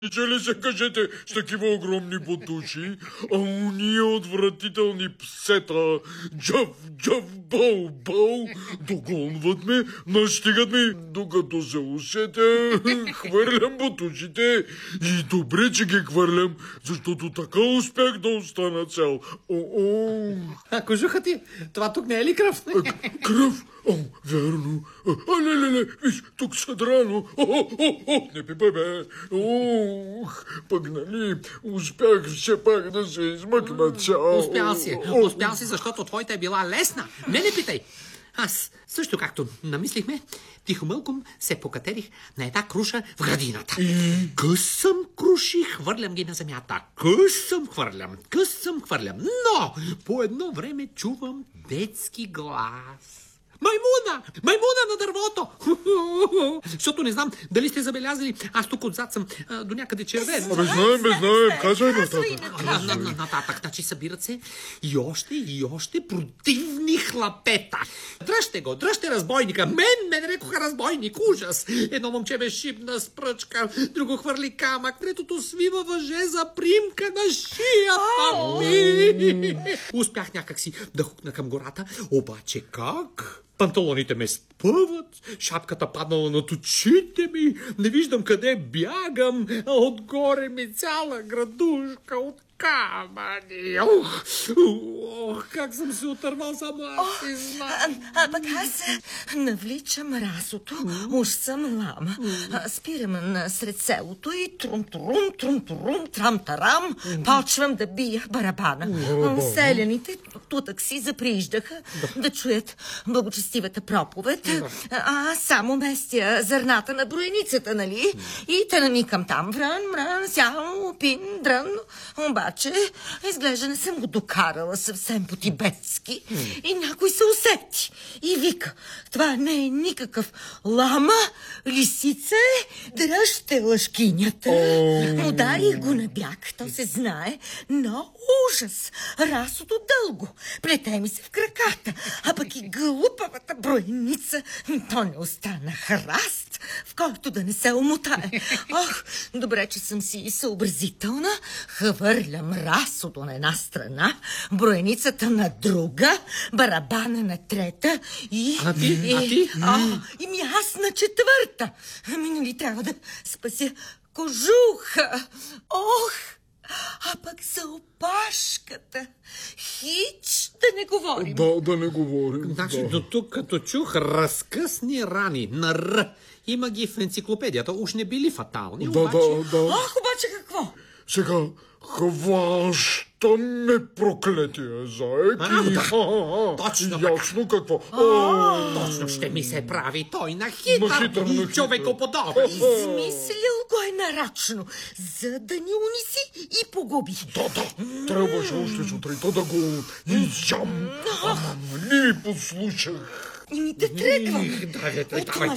Че ли се кажете с такива огромни бутуши, а уния отвратителни псета, джав, бъл, догонват ме, настигат ми, докато се усетя, хвърлям бутушите и добре, че ги хвърлям, защото така успях да остана цял. А кожуха ти, това тук не е ли кръв? Кръв? О, вярно. Леле, виж, тук съдрано. Не пипай, бе. Пък нали, успях все пак да се измъкна цял. Успял си, защото твоята е била лесна. Не питай. Аз също както намислихме, тихомълком се покатерих на една круша в градината. Късъм круши, хвърлям ги на земята. Късъм хвърлям. Но по едно време чувам детски глас. Маймуна на дървото! Защото не знам дали сте забелязали, аз тук отзад съм до някъде червен. Знаем, казвай нататък. Нататък, значи събират се и още противни хлапета. Дръжте разбойника. Мен ме нарекоха разбойник, ужас. Едно момче ме шибна с пръчка, друго хвърли камък, третото свива въже за примка на шията ми. Успях някакси да хукна към гората, обаче как? Панталоните ме спъват, шапката паднала над очите ми, не виждам къде бягам, а отгоре ми цяла градушка от камъни. Как съм се отървал, само аз не знам. Пък аз навличам расото, уж съм лама. Спирам насред селото и трум-турум, трам-тарам, почвам да бия барабана. Селяните тутък си заприиждаха да чуят благочестивата проповед. Само местя зърната на броеницата, нали? И те намикам там, мрън, сял, пин, дрън. Обаче, изглежда не съм го докарала съвсем по-тибетски. И някой се усети и вика: това не е никакъв лама, лисица е, дръжте лъжкинята. Ударих го на бяг, то се знае, но ужас, расото дълго, плете ми се в краката, а пък и глупавата броеница, то не остана храст, в който да не се омотае. Добре, че съм си съобразителна. Хвърлям расото на една страна, броеницата на друга, барабана на трета и... А ти? И аз на четвърта. Нали трябва да спася кожуха. А пък за опашката хич да не говорим. Да не говорим. Значи до тук като чух разкъсни рани на Р. Има ги в енциклопедията. Уж не били фатални, обаче... Да. Обаче какво? Сега, хваща ме проклетия заек. Точно ясно какво. Точно ще ми се прави той на хитър и човекоподобен. Измислил го е нарочно, за да ни униси и погуби. Да. Трябваше още сутринта да го изям. Ама не ми послушах. Да тръгвам. Давай.